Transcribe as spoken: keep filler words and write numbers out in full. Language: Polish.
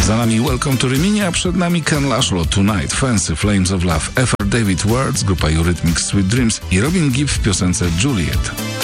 Za nami Welcome to Rimini, a przed nami Ken Laszlo, Tonight, Fancy, Flames of Love, F R David Words, grupa Eurythmics, Sweet Dreams i Robin Gibb w piosence Juliet.